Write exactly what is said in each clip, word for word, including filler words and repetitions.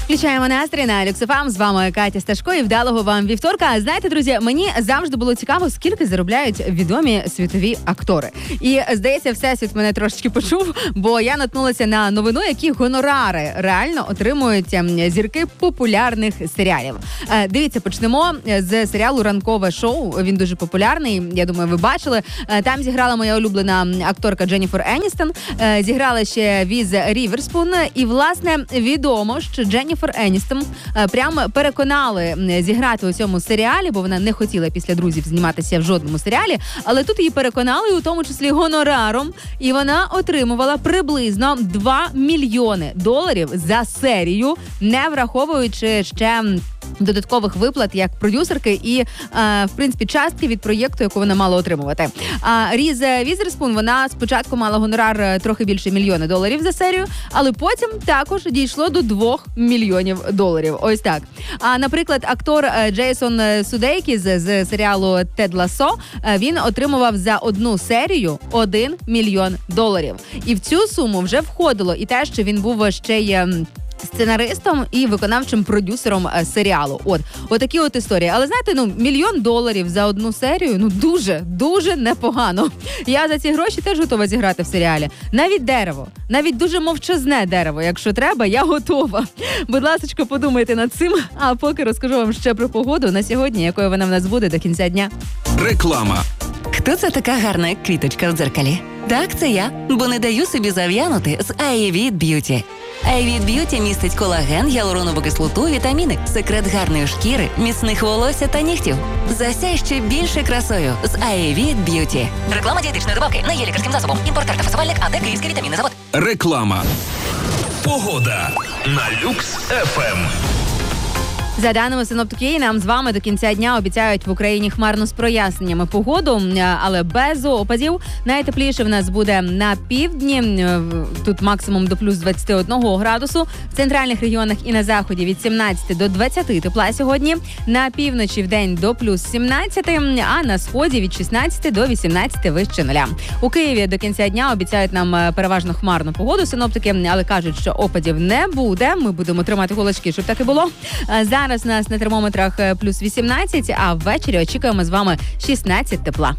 Включаємо настрій на Люкс еф ем. З вами Катя Сташко і вдалого вам вівторка. Знаєте, друзі, мені завжди було цікаво, скільки заробляють відомі світові актори. І, здається, всесвіт мене трошечки почув, бо я наткнулася на новину, які гонорари реально отримують зірки популярних серіалів. Дивіться, почнемо з серіалу «Ранкове шоу». Він дуже популярний, я думаю, ви бачили. Там зіграла моя улюблена акторка Дженніфер Еністон, зіграла ще Віз Ріверспун. І, власне, відомо, що Дженніфер Еністон прямо переконали зіграти у цьому серіалі, бо вона не хотіла після «Друзів» зніматися в жодному серіалі, але тут її переконали, у тому числі гонораром, і вона отримувала приблизно два мільйони доларів за серію, не враховуючи ще додаткових виплат як продюсерки і, е, в принципі, частки від проєкту, яку вона мала отримувати. А Різ Візерспун, вона спочатку мала гонорар трохи більше мільйона доларів за серію, але потім також дійшло до двох мільйонів доларів. Ось так. А, наприклад, актор Джейсон Судейкіс з серіалу «Тед Лассо», він отримував за одну серію один мільйон доларів. І в цю суму вже входило і те, що він був ще й сценаристом і виконавчим продюсером серіалу. От, отакі от історії. Але знаєте, ну, мільйон доларів за одну серію, ну, дуже, дуже непогано. Я за ці гроші теж готова зіграти в серіалі. Навіть дерево, навіть дуже мовчазне дерево, якщо треба, я готова. Будь ласка, подумайте над цим, а поки розкажу вам ще про погоду на сьогодні, якою вона в нас буде до кінця дня. Реклама. Хто це така гарна квіточка в дзеркалі? Так, це я, бо не даю собі зав'янути з Ayvit Beauty. Ayvit Beauty містить колаген, гіалуронову кислоту, вітаміни, секрет гарної шкіри, міцних волосся та нігтів. Засяй ще більше красою з Ayvit Beauty. Реклама дієтичної добавки не є лікарським засобом. Імпортер та фасувальник АД Київський вітамінний завод. Реклама. Погода на Люкс еф ем. За даними синоптиків, нам з вами до кінця дня обіцяють в Україні хмарно з проясненнями погоду, але без опадів. Найтепліше в нас буде на півдні, тут максимум до плюс двадцять один градусу. В центральних регіонах і на заході від сімнадцяти до двадцяти тепла сьогодні. На півночі в день до плюс сімнадцяти, а на сході від шістнадцяти до вісімнадцяти вище нуля. У Києві до кінця дня обіцяють нам переважно хмарну погоду синоптики, але кажуть, що опадів не буде. Ми будемо тримати кулачки, щоб так і було. Зараз у нас на термометрах плюс вісімнадцять, а ввечері очікуємо з вами шістнадцять тепла.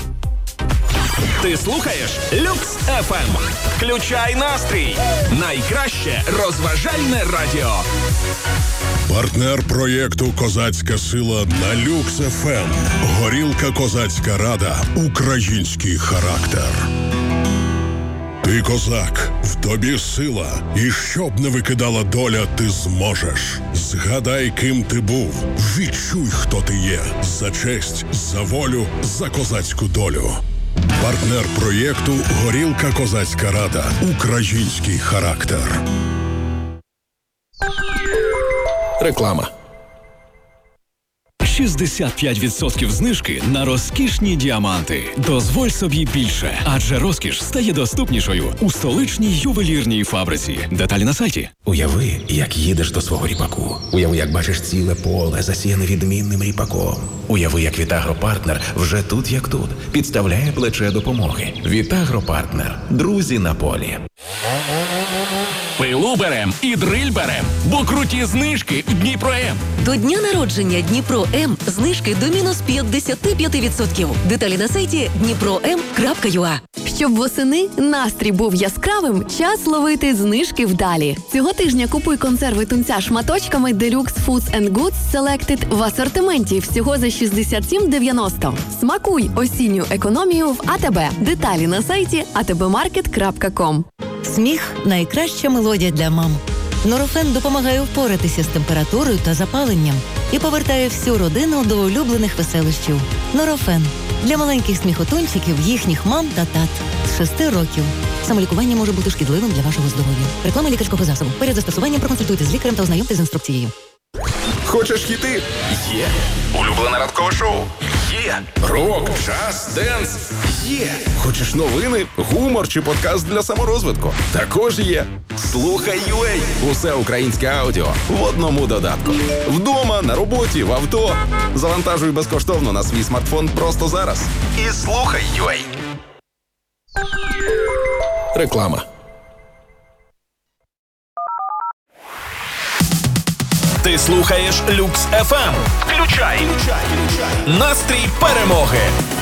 Ти слухаєш Люкс еф ем. Включай настрій. Найкраще розважальне радіо. Партнер проєкту «Козацька сила» на Люкс еф ем. Горілка «Козацька рада». Український характер. Ти козак, в тобі сила, і щоб не викидала доля, ти зможеш. Згадай, ким ти був, відчуй, хто ти є. За честь, за волю, за козацьку долю. Партнер проєкту «Горілка Козацька рада». Український характер. Реклама. шістдесят п'ять відсотків знижки на розкішні діаманти. Дозволь собі більше, адже розкіш стає доступнішою у столичній ювелірній фабриці. Деталі на сайті. Уяви, як їдеш до свого ріпаку. Уяви, як бачиш ціле поле, засіяне відмінним ріпаком. Уяви, як Вітагропартнер вже тут, як тут, підставляє плече допомоги. Вітагропартнер. Друзі на полі. Пилу берем і дриль берем, бо круті знижки в Дніпро-М. До дня народження Дніпро-М знижки до мінус п'ятдесят п'ять відсотків. Деталі на сайті дніпро ем крапка ю а. Щоб восени настрій був яскравим, час ловити знижки вдалі. Цього тижня купуй консерви тунця шматочками Deluxe Foods and Goods Selected в асортименті всього за шістдесят сім дев'яносто. Смакуй осінню економію в а те бе. Деталі на сайті а те бе маркет крапка ком. Сміх – найкраща мелодія для мам. Норофен допомагає впоратися з температурою та запаленням і повертає всю родину до улюблених веселощів. Норофен – для маленьких сміхотунчиків, їхніх мам та тат з шести років. Самолікування може бути шкідливим для вашого здоров'я. Реклама лікарського засобу. Перед застосуванням проконсультуйте з лікарем та ознайомтесь з інструкцією. Хочеш хіти? Є. Улюблене ранкове шоу? Є. Рок, джаз, денс? Є. Хочеш новини, гумор чи подкаст для саморозвитку? Також є. Слухай ю ей. Усе українське аудіо в одному додатку. Вдома, на роботі, в авто. Завантажуй безкоштовно на свій смартфон просто зараз. І слухай ю ей. Реклама. Ти слухаєш Люкс еф ем. Включай. Настрій перемоги.